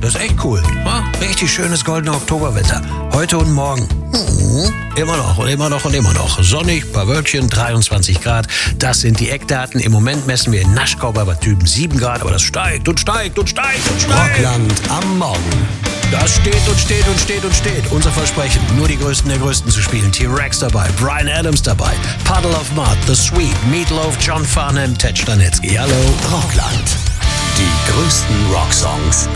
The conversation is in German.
Das ist echt cool. Ja? Richtig schönes goldenes Oktoberwetter. Heute und morgen. Immer noch und immer noch und immer noch. Sonnig, paar Wölkchen, 23 Grad. Das sind die Eckdaten. Im Moment messen wir in Naschkau bei Bad Düben 7 Grad, aber das steigt und steigt und steigt und steigt. Rockland am Morgen. Das steht und steht und steht und steht. Unser Versprechen, nur die Größten der Größten zu spielen. T-Rex dabei, Bryan Adams dabei, Puddle of Mud, The Sweet, Meatloaf, John Farnham, Ted Stanitzky. Hallo. Rockland. Die größten Rocksongs